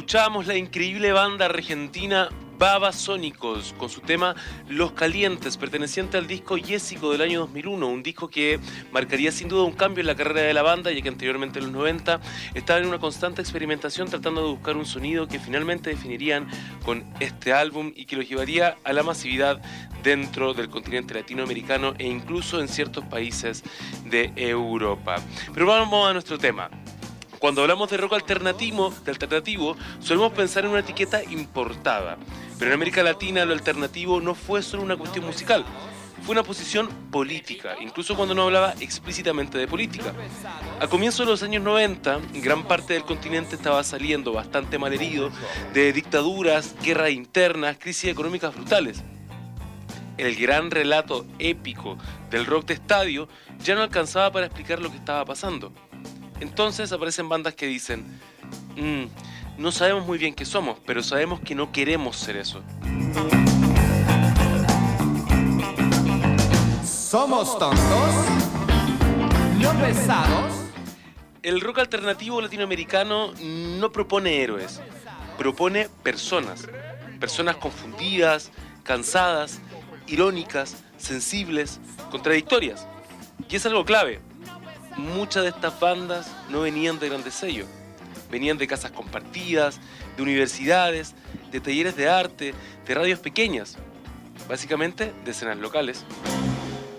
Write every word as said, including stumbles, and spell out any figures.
Escuchábamos la increíble banda argentina Babasónicos con su tema Los Calientes, perteneciente al disco Yésico del año dos mil uno, un disco que marcaría sin duda un cambio en la carrera de la banda, ya que anteriormente en los noventa estaba en una constante experimentación tratando de buscar un sonido que finalmente definirían con este álbum y que los llevaría a la masividad dentro del continente latinoamericano e incluso en ciertos países de Europa. Pero vamos a nuestro tema. Cuando hablamos de rock alternativo, de alternativo, solemos pensar en una etiqueta importada. Pero en América Latina lo alternativo no fue solo una cuestión musical, fue una posición política, incluso cuando no hablaba explícitamente de política. A comienzos de los años noventa, gran parte del continente estaba saliendo bastante malherido de dictaduras, guerras internas, crisis económicas brutales. El gran relato épico del rock de estadio ya no alcanzaba para explicar lo que estaba pasando. Entonces aparecen bandas que dicen, mmm, no sabemos muy bien qué somos, pero sabemos que no queremos ser eso. Somos tontos, no pesados. El rock alternativo latinoamericano no propone héroes, propone personas. Personas confundidas, cansadas, irónicas, sensibles, contradictorias. Y es algo clave. Muchas de estas bandas no venían de grandes sellos, venían de casas compartidas, de universidades, de talleres de arte, de radios pequeñas, básicamente de escenas locales.